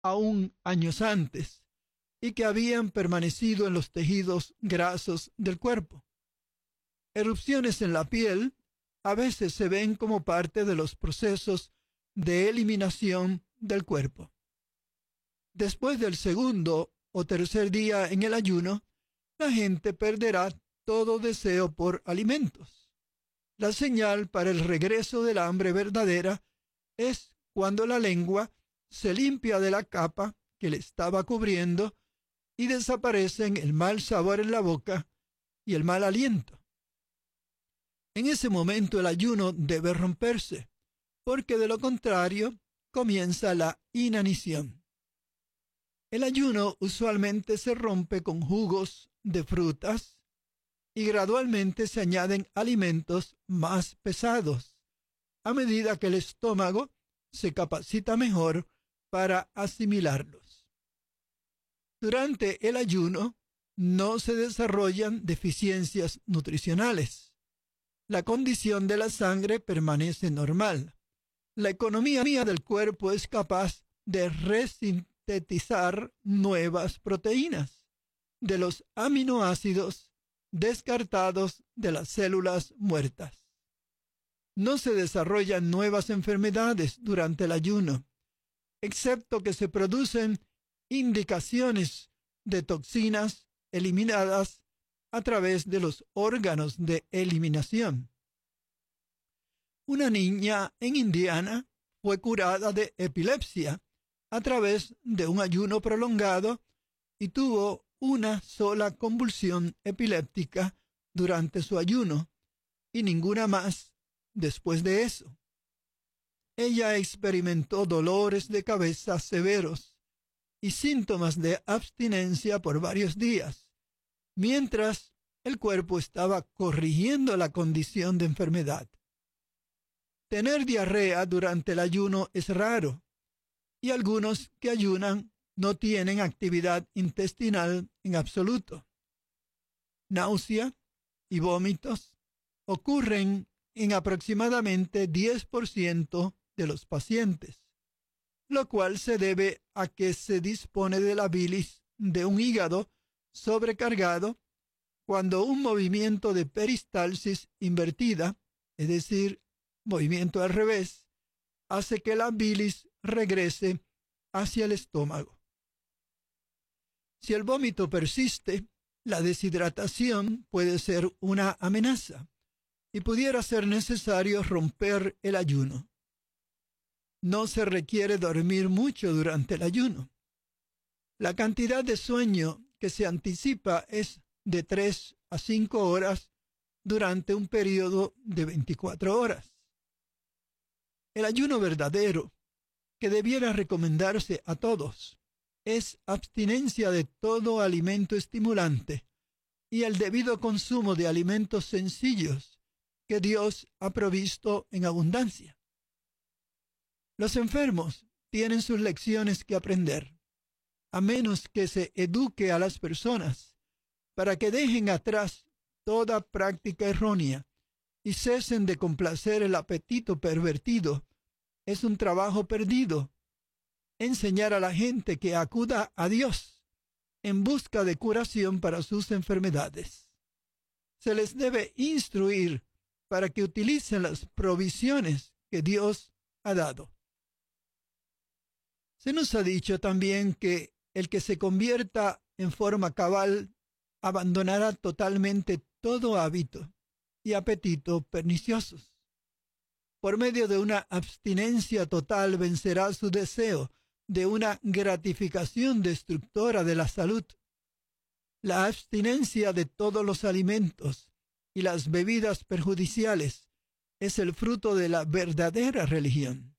aún años antes y que habían permanecido en los tejidos grasos del cuerpo. Erupciones en la piel a veces se ven como parte de los procesos de eliminación del cuerpo. Después del segundo o tercer día en el ayuno, la gente perderá todo deseo por alimentos. La señal para el regreso del hambre verdadera es cuando la lengua se limpia de la capa que le estaba cubriendo y desaparecen el mal sabor en la boca y el mal aliento. En ese momento el ayuno debe romperse, porque de lo contrario comienza la inanición. El ayuno usualmente se rompe con jugos de frutas y gradualmente se añaden alimentos más pesados, a medida que el estómago se capacita mejor para asimilarlos. Durante el ayuno no se desarrollan deficiencias nutricionales. La condición de la sangre permanece normal. La economía del cuerpo es capaz de resintetizar nuevas proteínas de los aminoácidos descartados de las células muertas. No se desarrollan nuevas enfermedades durante el ayuno, excepto que se producen indicaciones de toxinas eliminadas a través de los órganos de eliminación. Una niña en Indiana fue curada de epilepsia a través de un ayuno prolongado y tuvo una sola convulsión epiléptica durante su ayuno y ninguna más después de eso. Ella experimentó dolores de cabeza severos y síntomas de abstinencia por varios días, mientras el cuerpo estaba corrigiendo la condición de enfermedad. Tener diarrea durante el ayuno es raro, y algunos que ayunan no tienen actividad intestinal en absoluto. Náusea y vómitos ocurren en aproximadamente 10% de los pacientes, lo cual se debe a que se dispone de la bilis de un hígado sobrecargado cuando un movimiento de peristalsis invertida, es decir, movimiento al revés, hace que la bilis regrese hacia el estómago. Si el vómito persiste, la deshidratación puede ser una amenaza y pudiera ser necesario romper el ayuno. No se requiere dormir mucho durante el ayuno. La cantidad de sueño que se anticipa es de 3 a 5 horas durante un periodo de 24 horas. El ayuno verdadero, que debiera recomendarse a todos, es abstinencia de todo alimento estimulante y el debido consumo de alimentos sencillos que Dios ha provisto en abundancia. Los enfermos tienen sus lecciones que aprender, a menos que se eduque a las personas para que dejen atrás toda práctica errónea y cesen de complacer el apetito pervertido. Es un trabajo perdido enseñar a la gente que acuda a Dios en busca de curación para sus enfermedades. Se les debe instruir para que utilicen las provisiones que Dios ha dado. Se nos ha dicho también que el que se convierta en forma cabal abandonará totalmente todo hábito y apetito perniciosos. Por medio de una abstinencia total vencerá su deseo de una gratificación destructora de la salud. La abstinencia de todos los alimentos y las bebidas perjudiciales es el fruto de la verdadera religión.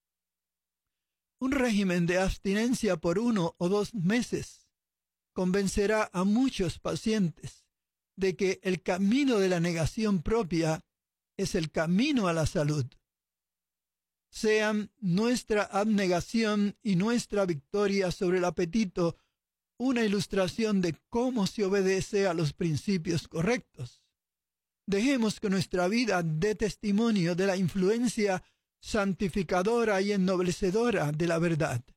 Un régimen de abstinencia por 1 o 2 meses convencerá a muchos pacientes de que el camino de la negación propia es el camino a la salud. Sean nuestra abnegación y nuestra victoria sobre el apetito una ilustración de cómo se obedece a los principios correctos. Dejemos que nuestra vida dé testimonio de la influencia santificadora y ennoblecedora de la verdad.